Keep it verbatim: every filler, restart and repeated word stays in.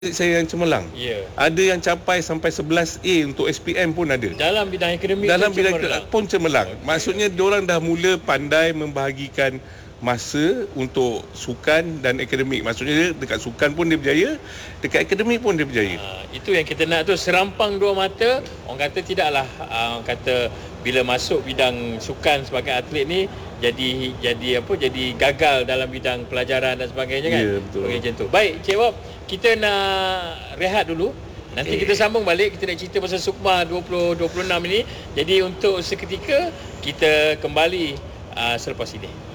saya yang cemerlang. Ya. Ada yang capai sampai sebelas A untuk S P M pun ada. Dalam bidang akademik Dalam bidang cemerlang. pun cemerlang. Okay. Maksudnya diorang dah mula pandai membahagikan masa untuk sukan dan akademik. Maksudnya dekat sukan pun dia berjaya, dekat akademik pun dia berjaya. Ha, itu yang kita nak tu, serampang dua mata. Orang kata tidaklah uh, orang kata bila masuk bidang sukan sebagai atlet ni jadi jadi apa jadi gagal dalam bidang pelajaran dan sebagainya kan. Ya, betul. Okay, macam tu. Baik, Cik Wap, kita nak rehat dulu. Nanti kita sambung balik, kita nak cerita pasal Sukma dua ribu dua puluh enam ini. Jadi untuk seketika kita kembali uh, selepas ini.